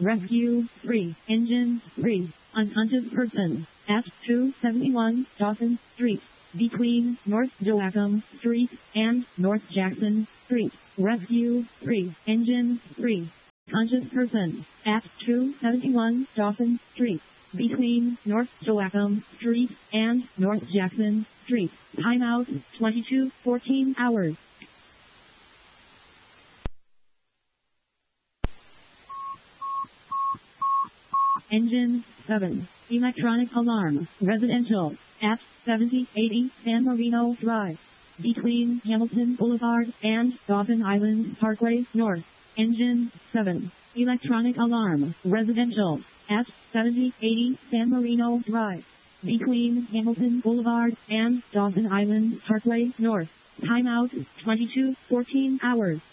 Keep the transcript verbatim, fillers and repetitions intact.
Rescue three. Engine three. Unconscious person at two seventy-one Dawson Street, between North Joachim Street and North Jackson Street. Rescue three. Engine three. Conscious person at two seventy-one Dawson Street, between North Joachim Street and North Jackson Street. Timeout twenty-two fourteen hours. Engine seven. Electronic alarm. Residential at seventy eighty San Marino Drive, between Hamilton Boulevard and Dawson Island Parkway North. Engine seven. Electronic alarm. Residential at seventy eighty San Marino Drive, between Hamilton Boulevard and Dawson Island Parkway North. Timeout twenty-two fourteen hours.